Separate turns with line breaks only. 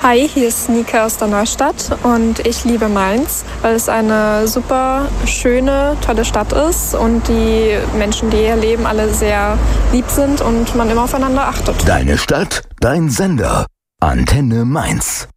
Hi, hier ist Nika aus der Neustadt und ich liebe Mainz, weil es eine super schöne, tolle Stadt ist und die Menschen, die hier leben, alle sehr lieb sind und man immer aufeinander achtet.
Deine Stadt, dein Sender. Antenne Mainz.